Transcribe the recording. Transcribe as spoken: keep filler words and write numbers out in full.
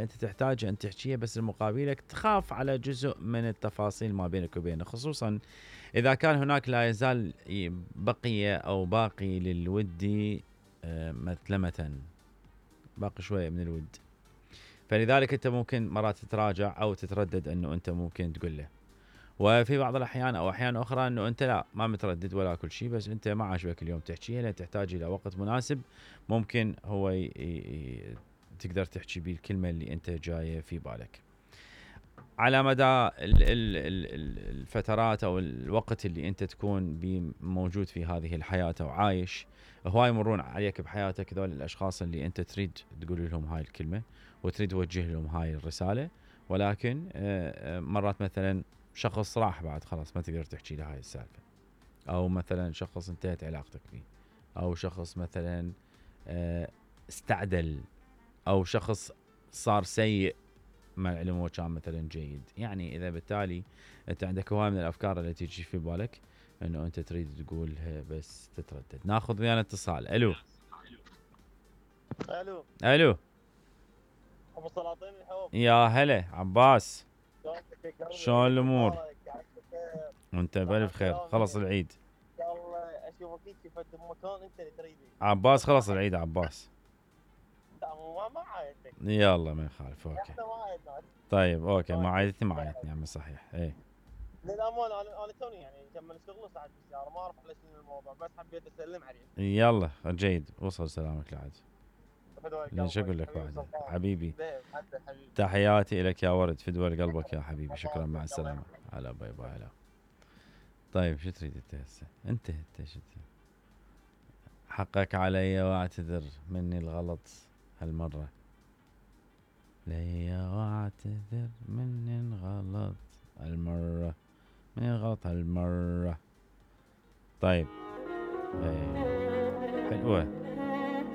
كلمة أنت تحتاج أن تحكيها بس المقابلك تخاف على جزء من التفاصيل ما بينك وبينه، خصوصا إذا كان هناك لا يزال بقية أو باقي للود مثلمة، باقي شوية من الود، فلذلك أنت ممكن مرات تتراجع أو تتردد أنه أنت ممكن تقول له. وفي بعض الأحيان أو أحيان أخرى أنه أنت لا ما متردد ولا كل شيء، بس أنت ما عجبك اليوم تحكيها لأن تحتاج إلى وقت مناسب ممكن هو ي... ي... تقدر تحكي بيه الكلمة اللي أنت جاية في بالك. على مدى ال ال ال الفترات أو الوقت اللي أنت تكون موجود في هذه الحياة أو عايش، هواي يمرون عليك بحياتك ذول الأشخاص اللي أنت تريد تقول لهم هاي الكلمة وتريد توجه لهم هاي الرسالة، ولكن مرات مثلا شخص راح بعد خلاص ما تقدر تحكي له هاي السالفة، أو مثلا شخص انتهت علاقتك فيه، أو شخص مثلا استعدل، أو شخص صار سيء مع العلم هو كان مثلا جيد. يعني اذا بالتالي انت عندك هواي من الافكار اللي تيجي في بالك انه انت تريد تقولها بس تتردد. ناخذ ويانا اتصال. الو الو الو ابو سلاطين الحب، يا هلا عباس، شلون الامور؟ وانت بالف خير، خلص العيد ان شاء الله اشوفك هيك في المكان انت اللي تريده. عباس خلص العيد عباس. ما ما عايدتك. يلا ما يخالف اوكي. احنا ما عايدنا. طيب اوكي ما عايدتني ما عايدتني يا عمي صحيح. اي للامانه انا انا توني يعني كمل شغل وساعد بالسياره، ما اعرف على شنو الموضوع، بس حبيت اسلم عليك. يلا جيد، وصل سلامك لعد. ليش اقول لك بعد حبيبي؟ تحياتي لك يا ورد، فدوى قلبك يا حبيبي، شكرا مع السلامه. هلا باي باي. هلا. طيب شو تريد انت هسه؟ انت انت شو تريد؟ حقك علي واعتذر مني الغلط هالمره، لي واعتذر مني الغلط هالمره، مني الغلط هالمره. طيب ايه حلوه